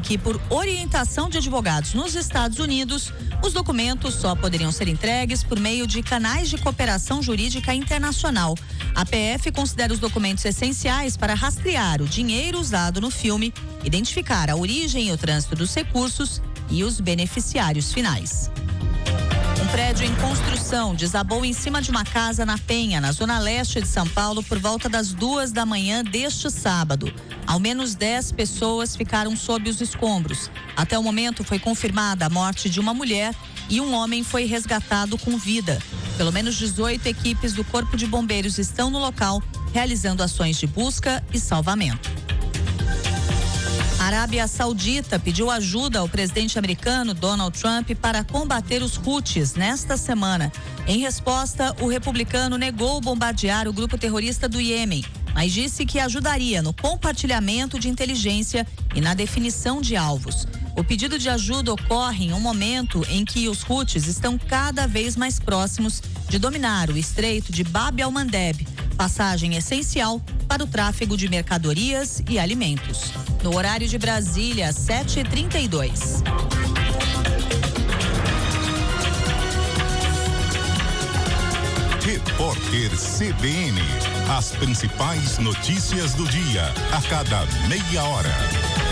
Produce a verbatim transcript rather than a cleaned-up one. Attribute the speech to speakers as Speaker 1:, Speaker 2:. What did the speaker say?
Speaker 1: que, por orientação de advogados nos Estados Unidos, os documentos só poderiam ser entregues por meio de canais de cooperação jurídica internacional. A P F considera os documentos essenciais para rastrear o dinheiro usado no filme, identificar a origem e o trânsito dos recursos e os beneficiários finais. Um prédio em construção desabou em cima de uma casa na Penha, na zona leste de São Paulo, por volta das duas da manhã deste sábado. Ao menos dez pessoas ficaram sob os escombros. Até o momento foi confirmada a morte de uma mulher e um homem foi resgatado com vida. Pelo menos dezoito equipes do Corpo de Bombeiros estão no local, realizando ações de busca e salvamento. A Arábia Saudita pediu ajuda ao presidente americano Donald Trump para combater os Houthis nesta semana. Em resposta, o republicano negou bombardear o grupo terrorista do Iêmen, mas disse que ajudaria no compartilhamento de inteligência e na definição de alvos. O pedido de ajuda ocorre em um momento em que os Houthis estão cada vez mais próximos de dominar o estreito de Bab el-Mandeb, passagem essencial para o tráfego de mercadorias e alimentos. No horário de Brasília, sete e trinta e dois.
Speaker 2: Repórter C B N. As principais notícias do dia, a cada meia hora.